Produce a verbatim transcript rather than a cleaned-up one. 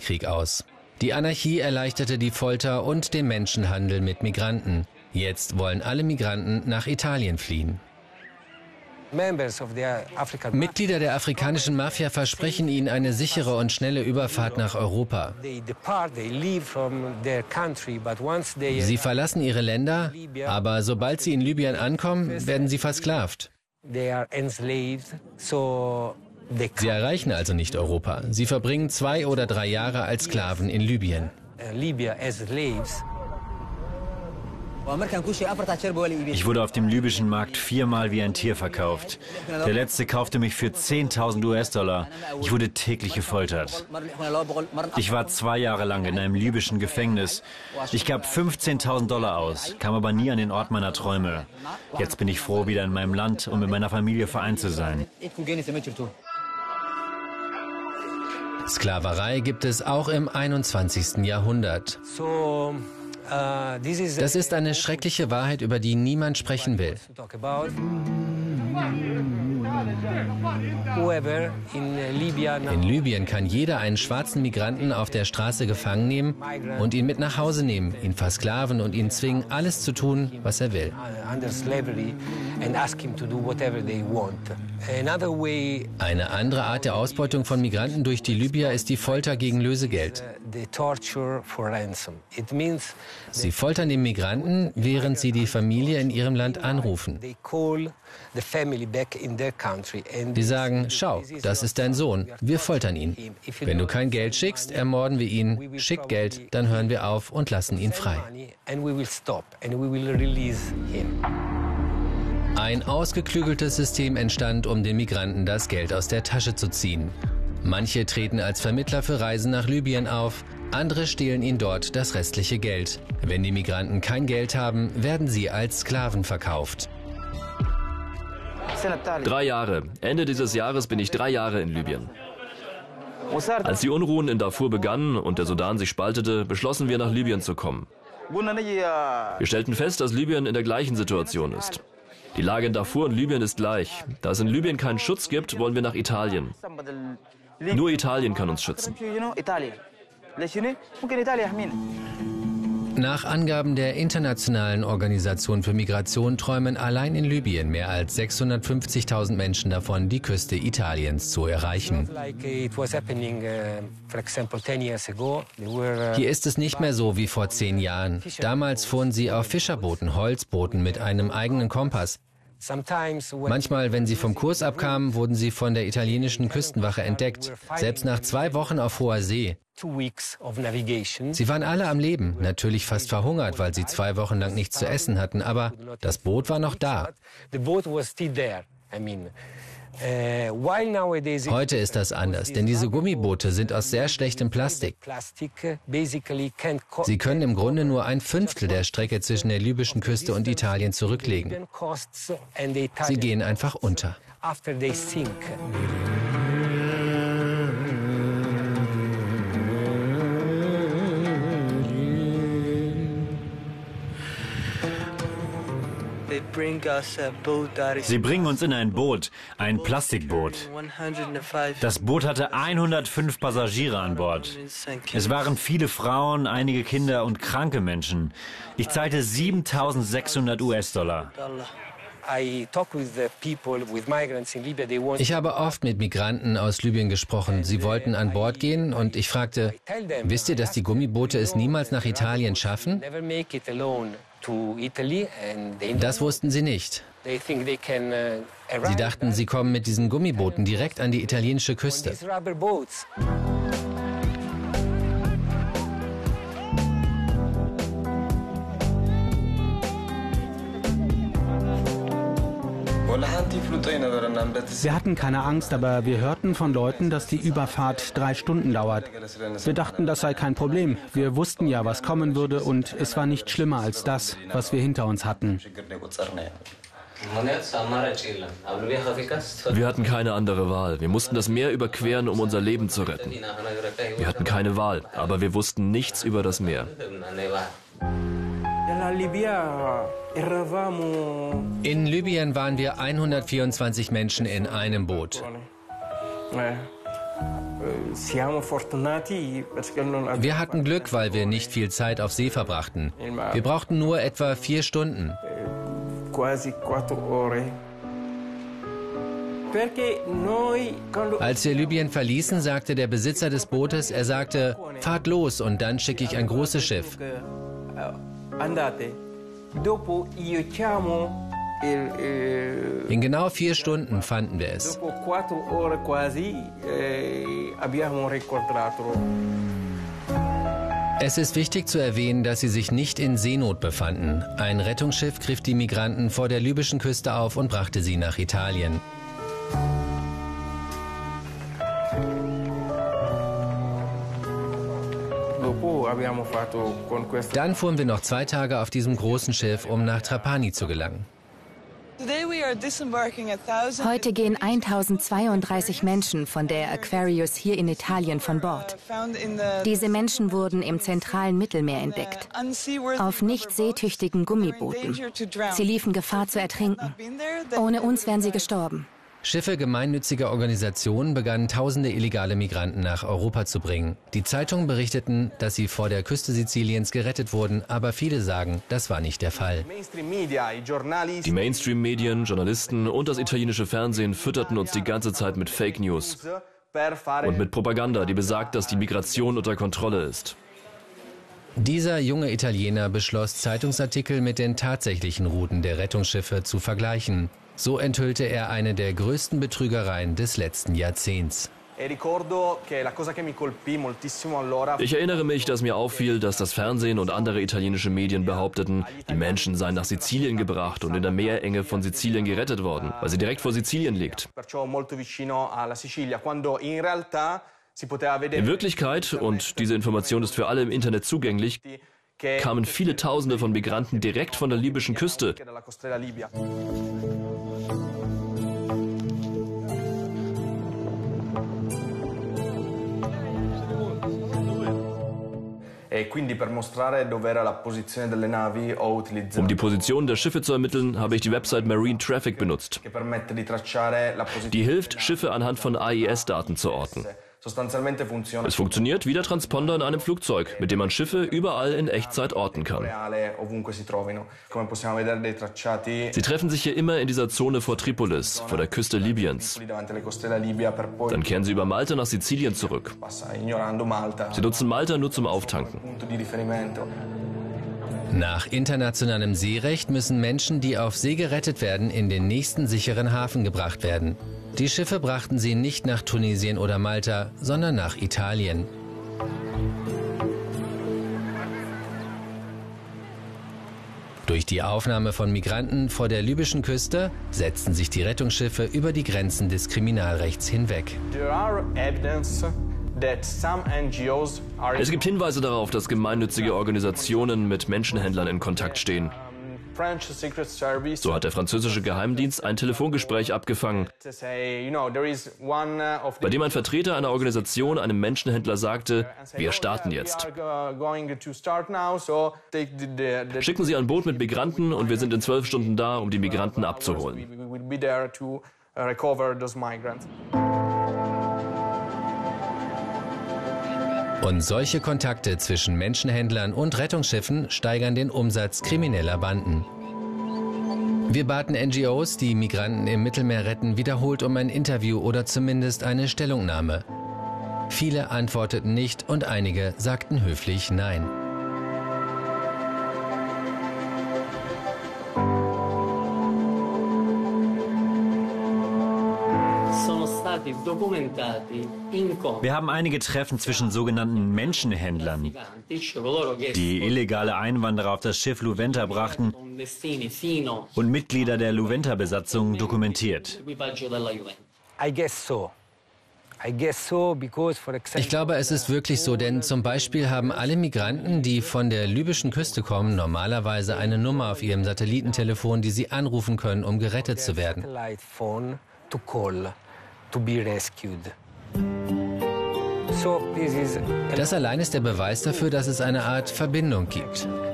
Bürgerkrieg aus. Die Anarchie erleichterte die Folter und den Menschenhandel mit Migranten. Jetzt wollen alle Migranten nach Italien fliehen. Mitglieder der afrikanischen Mafia versprechen ihnen eine sichere und schnelle Überfahrt nach Europa. Sie verlassen ihre Länder, aber sobald sie in Libyen ankommen, werden sie versklavt. Sie erreichen also nicht Europa. Sie verbringen zwei oder drei Jahre als Sklaven in Libyen. Ich wurde auf dem libyschen Markt viermal wie ein Tier verkauft. Der letzte kaufte mich für zehntausend U S-Dollar. Ich wurde täglich gefoltert. Ich war zwei Jahre lang in einem libyschen Gefängnis. Ich gab fünfzehntausend Dollar aus, kam aber nie an den Ort meiner Träume. Jetzt bin ich froh, wieder in meinem Land und mit meiner Familie vereint zu sein. Sklaverei gibt es auch im einundzwanzigsten Jahrhundert. Das ist eine schreckliche Wahrheit, über die niemand sprechen will. In Libyen kann jeder einen schwarzen Migranten auf der Straße gefangen nehmen und ihn mit nach Hause nehmen, ihn versklaven und ihn zwingen, alles zu tun, was er will. Eine andere Art der Ausbeutung von Migranten durch die Libyer ist die Folter gegen Lösegeld. Sie foltern den Migranten, während sie die Familie in ihrem Land anrufen. Die sagen, schau, das ist dein Sohn, wir foltern ihn. Wenn du kein Geld schickst, ermorden wir ihn, schick Geld, dann hören wir auf und lassen ihn frei. Ein ausgeklügeltes System entstand, um den Migranten das Geld aus der Tasche zu ziehen. Manche treten als Vermittler für Reisen nach Libyen auf, andere stehlen ihnen dort das restliche Geld. Wenn die Migranten kein Geld haben, werden sie als Sklaven verkauft. Drei Jahre. Ende dieses Jahres bin ich drei Jahre in Libyen. Als die Unruhen in Darfur begannen und der Sudan sich spaltete, beschlossen wir, nach Libyen zu kommen. Wir stellten fest, dass Libyen in der gleichen Situation ist. Die Lage in Darfur und Libyen ist gleich. Da es in Libyen keinen Schutz gibt, wollen wir nach Italien. Nur Italien kann uns schützen. Nach Angaben der Internationalen Organisation für Migration träumen allein in Libyen mehr als sechshundertfünfzigtausend Menschen davon, die Küste Italiens zu erreichen. Hier ist es nicht mehr so wie vor zehn Jahren. Damals fuhren sie auf Fischerbooten, Holzbooten mit einem eigenen Kompass. Manchmal, wenn sie vom Kurs abkamen, wurden sie von der italienischen Küstenwache entdeckt, selbst nach zwei Wochen auf hoher See. Sie waren alle am Leben, natürlich fast verhungert, weil sie zwei Wochen lang nichts zu essen hatten, aber das Boot war noch da. Heute ist das anders, denn diese Gummiboote sind aus sehr schlechtem Plastik. Sie können im Grunde nur ein Fünftel der Strecke zwischen der libyschen Küste und Italien zurücklegen. Sie gehen einfach unter. Sie bringen uns in ein Boot, ein Plastikboot. Das Boot hatte hundertfünf Passagiere an Bord. Es waren viele Frauen, einige Kinder und kranke Menschen. Ich zahlte siebentausendsechshundert U S-Dollar. Ich habe oft mit Migranten aus Libyen gesprochen. Sie wollten an Bord gehen und ich fragte, wisst ihr, dass die Gummiboote es niemals nach Italien schaffen? Das wussten sie nicht. Sie dachten, sie kommen mit diesen Gummibooten direkt an die italienische Küste. Wir hatten keine Angst, aber wir hörten von Leuten, dass die Überfahrt drei Stunden dauert. Wir dachten, das sei kein Problem. Wir wussten ja, was kommen würde und es war nicht schlimmer als das, was wir hinter uns hatten. Wir hatten keine andere Wahl. Wir mussten das Meer überqueren, um unser Leben zu retten. Wir hatten keine Wahl, aber wir wussten nichts über das Meer. In Libyen waren wir hundertvierundzwanzig Menschen in einem Boot. Wir hatten Glück, weil wir nicht viel Zeit auf See verbrachten. Wir brauchten nur etwa vier Stunden. Als wir Libyen verließen, sagte der Besitzer des Bootes, er sagte, fahrt los und dann schicke ich ein großes Schiff. In genau vier Stunden fanden wir es. Es ist wichtig zu erwähnen, dass sie sich nicht in Seenot befanden. Ein Rettungsschiff griff die Migranten vor der libyschen Küste auf und brachte sie nach Italien. Dann fuhren wir noch zwei Tage auf diesem großen Schiff, um nach Trapani zu gelangen. Heute gehen eintausendzweiunddreißig Menschen von der Aquarius hier in Italien von Bord. Diese Menschen wurden im zentralen Mittelmeer entdeckt, auf nicht seetüchtigen Gummibooten. Sie liefen Gefahr zu ertrinken. Ohne uns wären sie gestorben. Schiffe gemeinnütziger Organisationen begannen, tausende illegale Migranten nach Europa zu bringen. Die Zeitungen berichteten, dass sie vor der Küste Siziliens gerettet wurden, aber viele sagen, das war nicht der Fall. Die Mainstream-Medien, Journalisten und das italienische Fernsehen fütterten uns die ganze Zeit mit Fake News und mit Propaganda, die besagt, dass die Migration unter Kontrolle ist. Dieser junge Italiener beschloss, Zeitungsartikel mit den tatsächlichen Routen der Rettungsschiffe zu vergleichen. So enthüllte er eine der größten Betrügereien des letzten Jahrzehnts. Ich erinnere mich, dass mir auffiel, dass das Fernsehen und andere italienische Medien behaupteten, die Menschen seien nach Sizilien gebracht und in der Meerenge von Sizilien gerettet worden, weil sie direkt vor Sizilien liegt. In Wirklichkeit, und diese Information ist für alle im Internet zugänglich, kamen viele Tausende von Migranten direkt von der libyschen Küste. Um die Position der Schiffe zu ermitteln, habe ich die Website Marine Traffic benutzt. Die hilft, Schiffe anhand von A I S-Daten zu orten. Es funktioniert wie der Transponder in einem Flugzeug, mit dem man Schiffe überall in Echtzeit orten kann. Sie treffen sich hier immer in dieser Zone vor Tripolis, vor der Küste Libyens. Dann kehren sie über Malta nach Sizilien zurück. Sie nutzen Malta nur zum Auftanken. Nach internationalem Seerecht müssen Menschen, die auf See gerettet werden, in den nächsten sicheren Hafen gebracht werden. Die Schiffe brachten sie nicht nach Tunesien oder Malta, sondern nach Italien. Durch die Aufnahme von Migranten vor der libyschen Küste setzten sich die Rettungsschiffe über die Grenzen des Kriminalrechts hinweg. Es gibt Hinweise darauf, dass gemeinnützige Organisationen mit Menschenhändlern in Kontakt stehen. So hat der französische Geheimdienst ein Telefongespräch abgefangen, bei dem ein Vertreter einer Organisation einem Menschenhändler sagte, wir starten jetzt. Schicken Sie ein Boot mit Migranten und wir sind in zwölf Stunden da, um die Migranten abzuholen. Und solche Kontakte zwischen Menschenhändlern und Rettungsschiffen steigern den Umsatz krimineller Banden. Wir baten N G Os, die Migranten im Mittelmeer retten, wiederholt um ein Interview oder zumindest eine Stellungnahme. Viele antworteten nicht und einige sagten höflich Nein. Wir haben einige Treffen zwischen sogenannten Menschenhändlern, die illegale Einwanderer auf das Schiff Luventa brachten, und Mitglieder der Luventa-Besatzung dokumentiert. Ich glaube, es ist wirklich so, denn zum Beispiel haben alle Migranten, die von der libyschen Küste kommen, normalerweise eine Nummer auf ihrem Satellitentelefon, die sie anrufen können, um gerettet zu werden. Das allein ist der Beweis dafür, dass es eine Art Verbindung gibt.